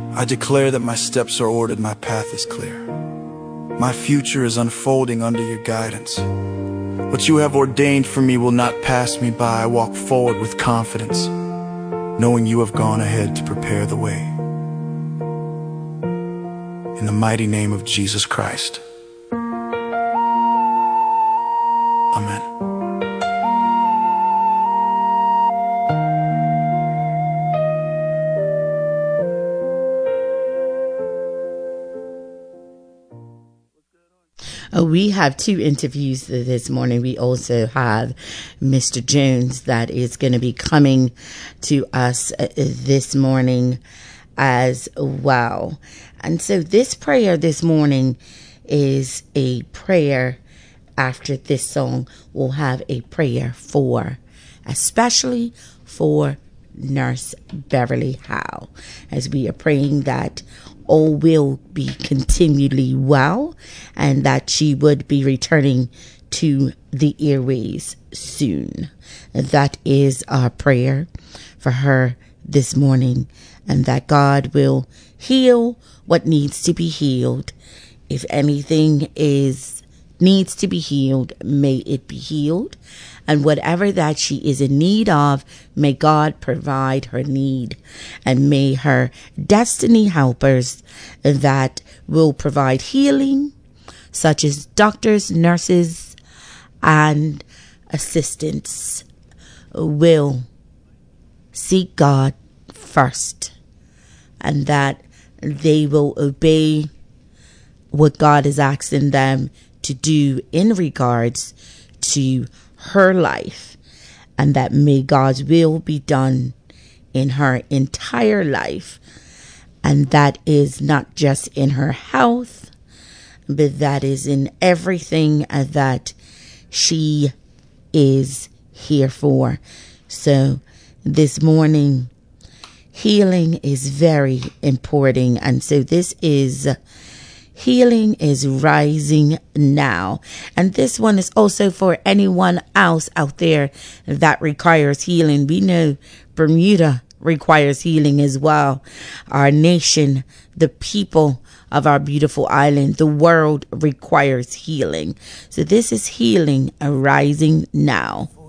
I declare that my steps are ordered, my path is clear. My future is unfolding under your guidance. What you have ordained for me will not pass me by. I walk forward with confidence, knowing you have gone ahead to prepare the way. In the mighty name of Jesus Christ. Amen. We have two interviews this morning. We also have Mr. Jones that is going to be coming to us this morning as well. And so this prayer this morning is a prayer. After this song, we'll have a prayer for, especially for Nurse Beverly Howe, as we are praying that all will be continually well and that she would be returning to the airways soon. That is our prayer for her this morning, and that God will heal what needs to be healed. If anything needs to be healed, may it be healed. And whatever that she is in need of, may God provide her need. And may her destiny helpers that will provide healing, such as doctors, nurses, and assistants, will seek God first. And that they will obey what God is asking them to do in regards to her life, and that may God's will be done in her entire life, and that is not just in her health, but that is in everything that she is here for. So this morning, healing is very important, and so this is Healing is Rising Now. And this one is also for anyone else out there that requires healing. We know Bermuda requires healing as well. Our nation, the people of our beautiful island, the world requires healing. So this is Healing Arising Now.